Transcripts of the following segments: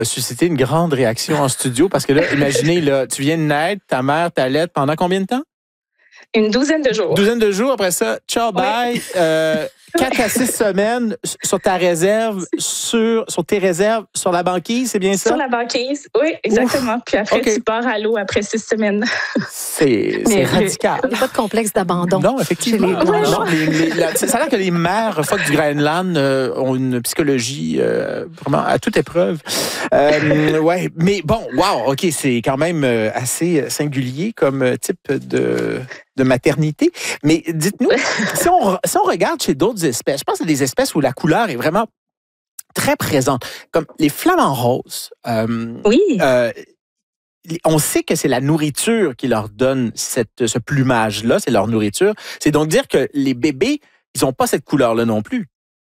a suscité une grande réaction en studio parce que là, imaginez, là, tu viens de naître, ta mère t'allaite pendant combien de temps? Une douzaine de jours. Une douzaine de jours, après ça, ciao, bye. 4 à 6 semaines sur ta réserve, sur tes réserves, sur la banquise, c'est bien ça? Sur la banquise, oui, exactement. Ouf. Puis après, tu pars à l'eau après 6 semaines. C'est radical. Il n'y a pas de complexe d'abandon. Non, effectivement. Ça a l'air que les mères phoques du Groenland ont une psychologie vraiment à toute épreuve. Ouais, mais bon, wow, OK, c'est quand même assez singulier comme type de maternité. Mais dites-nous, si on regarde chez d'autres espèces, je pense à des espèces où la couleur est vraiment très présente, comme les flamants roses. Oui. On sait que c'est la nourriture qui leur donne ce plumage-là, c'est leur nourriture. C'est donc dire que les bébés, ils n'ont pas cette couleur-là non plus.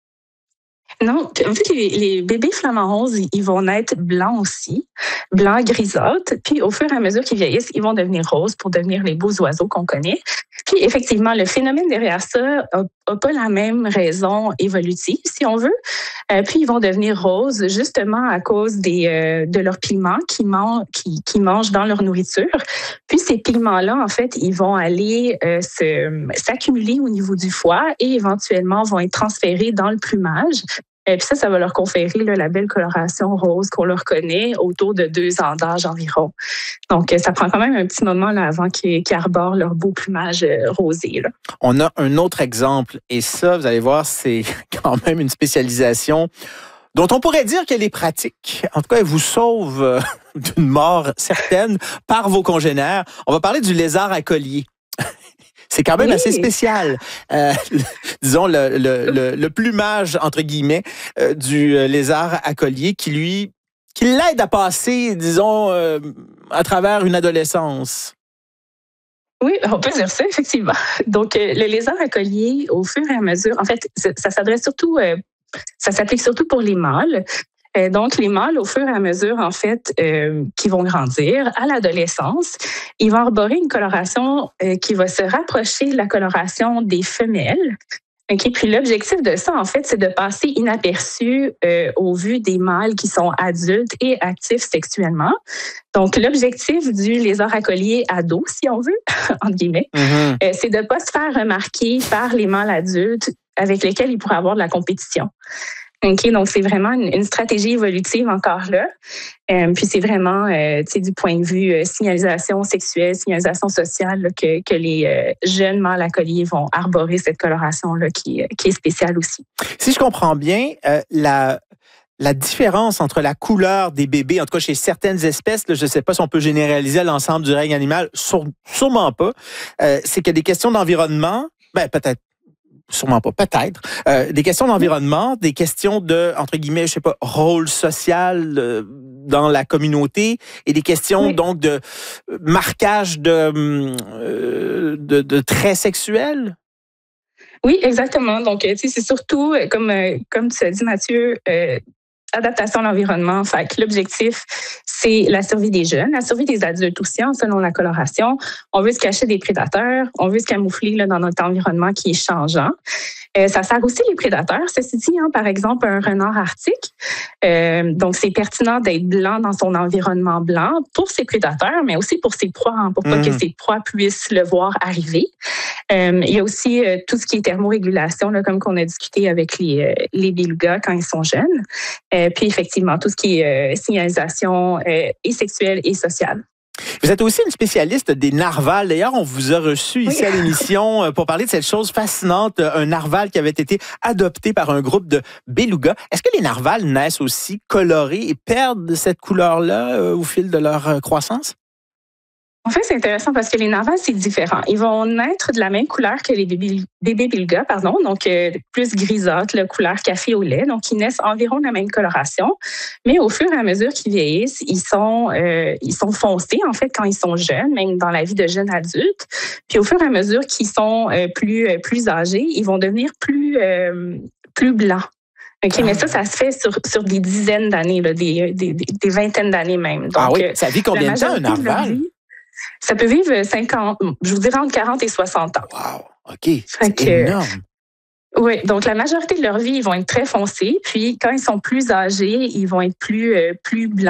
Non, en fait, les bébés flamants roses, ils vont naître blancs aussi, blancs grisâtres. Puis au fur et à mesure qu'ils vieillissent, ils vont devenir roses pour devenir les beaux oiseaux qu'on connaît. Puis effectivement, le phénomène derrière ça n'a pas la même raison évolutive, si on veut. Puis ils vont devenir roses justement à cause de leurs pigments qu'ils mangent dans leur nourriture. Puis ces pigments-là, en fait, ils vont aller s'accumuler au niveau du foie et éventuellement vont être transférés dans le plumage. Puis ça va leur conférer la belle coloration rose qu'on leur connaît autour de 2 ans d'âge environ. Donc, ça prend quand même un petit moment là, avant qu'ils arborent leur beau plumage rosé. Là. On a un autre exemple, et ça, vous allez voir, c'est quand même une spécialisation dont on pourrait dire qu'elle est pratique. En tout cas, elle vous sauve d'une mort certaine par vos congénères. On va parler du lézard à collier. C'est quand même assez spécial, disons, le plumage, entre guillemets, du lézard à collier qui l'aide à passer, disons, à travers une adolescence. Oui, on peut dire ça, effectivement. Donc, le lézard à collier, au fur et à mesure, en fait, ça s'applique surtout pour les mâles. Donc, les mâles, au fur et à mesure, en fait, qui vont grandir à l'adolescence, ils vont arborer une coloration qui va se rapprocher de la coloration des femelles. Okay? Puis l'objectif de ça, en fait, c'est de passer inaperçu au vu des mâles qui sont adultes et actifs sexuellement. Donc, l'objectif du lézard à collier ado, si on veut, entre guillemets, c'est de ne pas se faire remarquer par les mâles adultes avec lesquels il pourrait avoir de la compétition. OK, donc c'est vraiment une stratégie évolutive encore là. Puis c'est vraiment, du point de vue signalisation sexuelle, signalisation sociale, là, que les jeunes mâles à collier vont arborer cette coloration-là qui est spéciale aussi. Si je comprends bien, la différence entre la couleur des bébés, en tout cas chez certaines espèces, là, je ne sais pas si on peut généraliser à l'ensemble du règne animal, sûrement pas, c'est que des questions d'environnement, peut-être, sûrement pas, peut-être. Des questions d'environnement, des questions de, entre guillemets, je sais pas, rôle social dans la communauté et des questions donc de marquage de traits sexuels. Oui, exactement. Donc, c'est surtout, comme tu as dit, Mathieu, adaptation à l'environnement. Fait que l'objectif, c'est la survie des jeunes, la survie des adultes aussi, selon la coloration. On veut se cacher des prédateurs, on veut se camoufler là, dans notre environnement qui est changeant. Ça sert aussi les prédateurs. Ceci dit, par exemple, un renard arctique. Donc, c'est pertinent d'être blanc dans son environnement blanc pour ses prédateurs, mais aussi pour ses proies, pour pas que ses proies puissent le voir arriver. Il y a aussi tout ce qui est thermorégulation, là, comme qu'on a discuté avec les belugas quand ils sont jeunes. Puis, effectivement, tout ce qui est signalisation et sexuelle et sociale. Vous êtes aussi une spécialiste des narvals. D'ailleurs, on vous a reçu ici à l'émission pour parler de cette chose fascinante, un narval qui avait été adopté par un groupe de belugas. Est-ce que les narvals naissent aussi colorés et perdent cette couleur-là au fil de leur croissance? En fait, c'est intéressant parce que les narvals, c'est différent. Ils vont naître de la même couleur que les bébés belugas, donc plus grisâtres, la couleur café au lait. Donc, ils naissent environ de la même coloration. Mais au fur et à mesure qu'ils vieillissent, ils sont foncés, en fait, quand ils sont jeunes, même dans la vie de jeunes adultes. Puis au fur et à mesure qu'ils sont plus âgés, ils vont devenir plus blancs. OK, mais ça se fait sur des dizaines d'années, là, des vingtaines d'années même. Donc, ça vit combien de temps, un narval? Ça peut vivre 50, je vous dirais entre 40 et 60 ans. Wow, OK, c'est énorme. Oui, donc la majorité de leur vie, ils vont être très foncés. Puis quand ils sont plus âgés, ils vont être plus blancs.